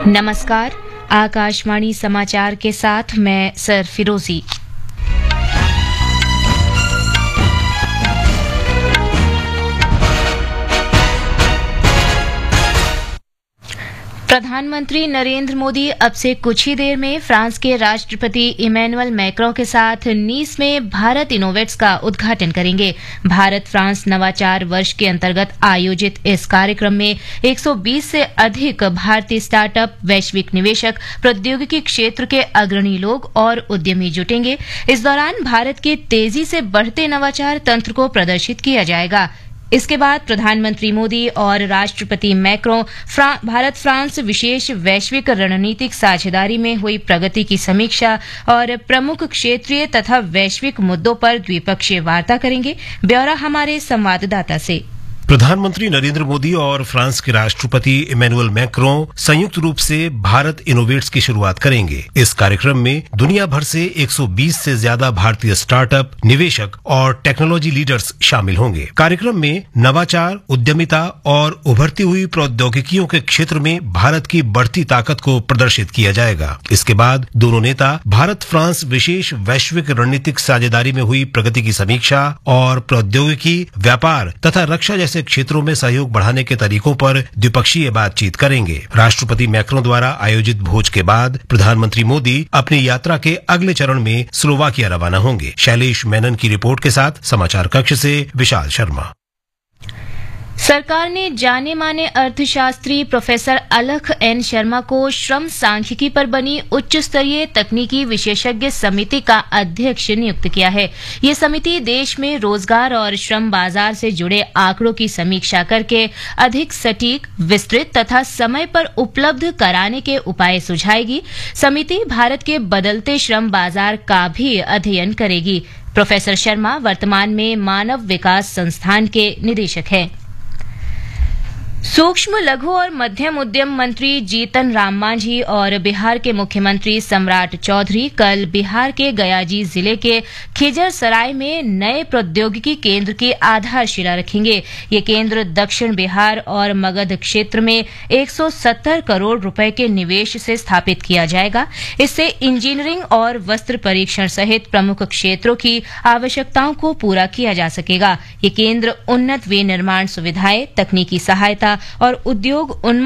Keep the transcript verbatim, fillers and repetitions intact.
नमस्कार, आकाशवाणी समाचार के साथ मैं सर फिरोजी। प्रधानमंत्री नरेंद्र मोदी अब से कुछ ही देर में फ्रांस के राष्ट्रपति इमैनुअल मैक्रों के साथ नीस में भारत इनोवेट्स का उद्घाटन करेंगे। भारत फ्रांस नवाचार वर्ष के अंतर्गत आयोजित इस कार्यक्रम में एक सौ बीस से अधिक भारतीय स्टार्टअप, वैश्विक निवेशक, प्रौद्योगिकी क्षेत्र के अग्रणी लोग और उद्यमी जुटेंगे। इस दौरान भारत के तेजी से बढ़ते नवाचार तंत्र को प्रदर्शित किया जाएगा। इसके बाद प्रधानमंत्री मोदी और राष्ट्रपति मैक्रों भारत फ्रांस विशेष वैश्विक रणनीतिक साझेदारी में हुई प्रगति की समीक्षा और प्रमुख क्षेत्रीय तथा वैश्विक मुद्दों पर द्विपक्षीय वार्ता करेंगे। ब्यौरा हमारे संवाददाता से। प्रधानमंत्री नरेंद्र मोदी और फ्रांस के राष्ट्रपति इमैनुअल मैक्रों संयुक्त रूप से भारत इनोवेट्स की शुरुआत करेंगे। इस कार्यक्रम में दुनिया भर से एक सौ बीस से ज्यादा भारतीय स्टार्टअप, निवेशक और टेक्नोलॉजी लीडर्स शामिल होंगे। कार्यक्रम में नवाचार, उद्यमिता और उभरती हुई प्रौद्योगिकियों के क्षेत्र में भारत की बढ़ती ताकत को प्रदर्शित किया जाएगा। इसके बाद दोनों नेता भारत फ्रांस विशेष वैश्विक रणनीतिक साझेदारी में हुई प्रगति की समीक्षा और प्रौद्योगिकी, व्यापार तथा रक्षा जैसे क्षेत्रों में सहयोग बढ़ाने के तरीकों पर द्विपक्षीय बातचीत करेंगे। राष्ट्रपति मैक्रों द्वारा आयोजित भोज के बाद प्रधानमंत्री मोदी अपनी यात्रा के अगले चरण में स्लोवाकिया रवाना होंगे। शैलेश मेनन की रिपोर्ट के साथ समाचार कक्ष से विशाल शर्मा। सरकार ने जाने माने अर्थशास्त्री प्रोफेसर अलख एन शर्मा को श्रम सांख्यिकी पर बनी उच्च स्तरीय तकनीकी विशेषज्ञ समिति का अध्यक्ष नियुक्त किया है। ये समिति देश में रोजगार और श्रम बाजार से जुड़े आंकड़ों की समीक्षा करके अधिक सटीक, विस्तृत तथा समय पर उपलब्ध कराने के उपाय सुझाएगी। समिति भारत के बदलते श्रम बाजार का भी अध्ययन करेगी। प्रोफेसर शर्मा वर्तमान में मानव विकास संस्थान के निदेशक हैं। सूक्ष्म, लघु और मध्यम उद्यम मंत्री जीतन राम मांझी और बिहार के मुख्यमंत्री सम्राट चौधरी कल बिहार के गयाजी जिले के खिजरसराय में नए प्रौद्योगिकी केंद्र की आधारशिला रखेंगे। ये केंद्र दक्षिण बिहार और मगध क्षेत्र में एक सौ सत्तर करोड़ रुपए के निवेश से स्थापित किया जाएगा। इससे इंजीनियरिंग और वस्त्र परीक्षण सहित प्रमुख क्षेत्रों की आवश्यकताओं को पूरा किया जा सकेगा। ये केंद्र उन्नत विनिर्माण सुविधाएं, तकनीकी सहायता और उद्योग उन्मुख